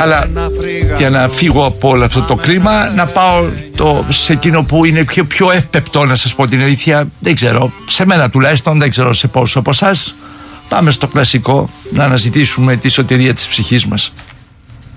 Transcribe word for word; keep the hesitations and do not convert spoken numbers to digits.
Αλλά για να φύγω από όλο αυτό το κρίμα, να πάω το, σε εκείνο που είναι πιο, πιο εύπεπτο, να σας πω την αλήθεια. Δεν ξέρω, σε μένα τουλάχιστον, δεν ξέρω σε πόσους από εσάς. Πάμε στο κλασικό, να αναζητήσουμε τη σωτηρία της ψυχής μας.